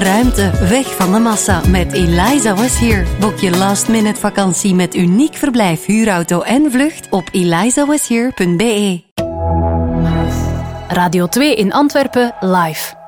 Ruimte, weg van de massa met Eliza Was Here. Boek je last-minute vakantie met uniek verblijf, huurauto en vlucht op elizawashere.be. Radio 2 in Antwerpen live.